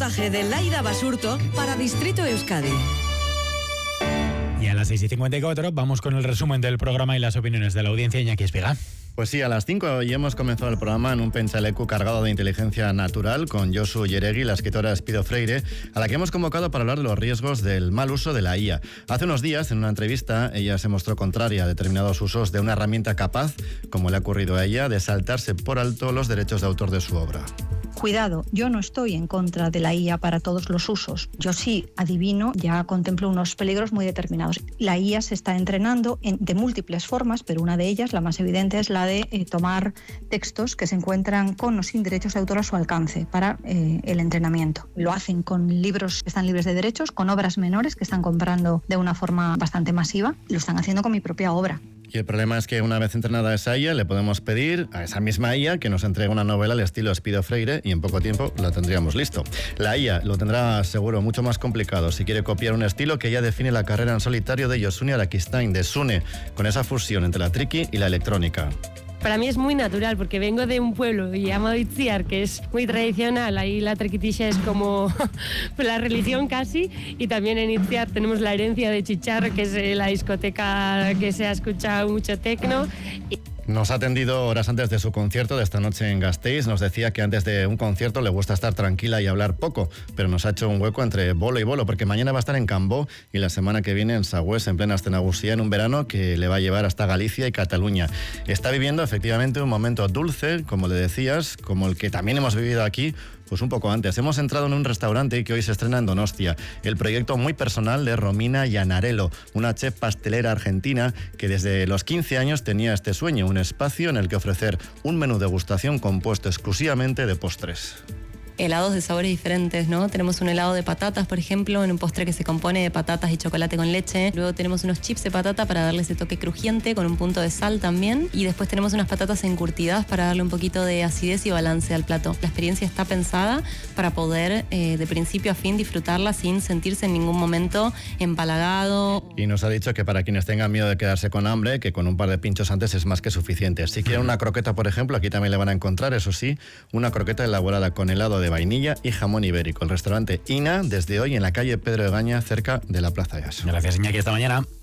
reportaje de Laida Basurto para Distrito Euskadi. Y a las 6:54 vamos con el resumen del programa y las opiniones de la audiencia. Iñaki Espiga. Pues sí, a las 5 ya hemos comenzado el programa en un penchalecu cargado de inteligencia natural con Josu Yeregui, la escritora Espido Freire, a la que hemos convocado para hablar de los riesgos del mal uso de la IA. Hace unos días, en una entrevista, ella se mostró contraria a determinados usos de una herramienta capaz, como le ha ocurrido a ella, de saltarse por alto los derechos de autor de su obra. Cuidado, yo no estoy en contra de la IA para todos los usos. Yo sí adivino, ya contemplo unos peligros muy determinados. La IA se está entrenando de múltiples formas, pero una de ellas, la más evidente, es la de tomar textos que se encuentran con o sin derechos de autor a su alcance para el entrenamiento. Lo hacen con libros que están libres de derechos, con obras menores que están comprando de una forma bastante masiva. Lo están haciendo con mi propia obra. Y el problema es que una vez entrenada esa IA, le podemos pedir a esa misma IA que nos entregue una novela al estilo Espido Freire y en poco tiempo lo tendríamos listo. La IA lo tendrá seguro mucho más complicado si quiere copiar un estilo que ya define la carrera en solitario de Josune Arakistain, de Sune, con esa fusión entre la triqui y la electrónica. Para mí es muy natural porque vengo de un pueblo llamado Itziar, que es muy tradicional. Ahí la triquitisha es como la religión casi, y también en Itziar tenemos la herencia de Chicharro, que es la discoteca que se ha escuchado mucho tecno. Nos ha atendido horas antes de su concierto de esta noche en Gasteiz. Nos decía que antes de un concierto le gusta estar tranquila y hablar poco, pero nos ha hecho un hueco entre bolo y bolo, porque mañana va a estar en Cambó y la semana que viene en Sagüés, en plena Astenagusía, en un verano que le va a llevar hasta Galicia y Cataluña. Está viviendo efectivamente un momento dulce, como le decías, como el que también hemos vivido aquí, pues un poco antes. Hemos entrado en un restaurante que hoy se estrena en Donostia, el proyecto muy personal de Romina Llanarello, una chef pastelera argentina que desde los 15 años tenía este sueño, un espacio en el que ofrecer un menú degustación compuesto exclusivamente de postres. Helados de sabores diferentes, ¿no? Tenemos un helado de patatas, por ejemplo, en un postre que se compone de patatas y chocolate con leche. Luego tenemos unos chips de patata para darle ese toque crujiente con un punto de sal también. Y después tenemos unas patatas encurtidas para darle un poquito de acidez y balance al plato. La experiencia está pensada para poder, de principio a fin, disfrutarla sin sentirse en ningún momento empalagado. Y nos ha dicho que para quienes tengan miedo de quedarse con hambre, que con un par de pinchos antes es más que suficiente. Si quieren una croqueta, por ejemplo, aquí también le van a encontrar, eso sí, una croqueta elaborada con helado de vainilla y jamón ibérico. El restaurante Ina, desde hoy en la calle Pedro Egaña, cerca de la Plaza Yaso. Gracias, Iñaki. Hasta mañana.